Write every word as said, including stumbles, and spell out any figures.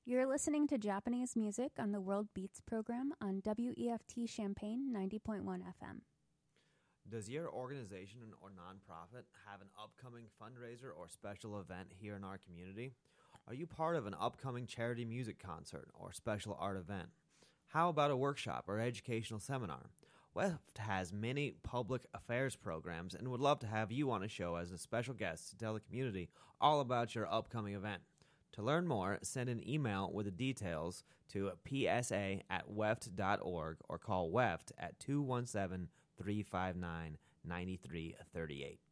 You're listening to Japanese music on the World Beats program on W E F T Champaign ninety point one F M. Does your organization or nonprofit have an upcoming fundraiser or special event here in our community? Are you part of an upcoming charity music concert or special art event? How about a workshop or educational seminar? WEFT has many public affairs programs and would love to have you on a show as a special guest to tell the community all about your upcoming event. To learn more, send an email with the details to p s a at weft dot org or call WEFT at two one seven, three five nine, nine three three eight.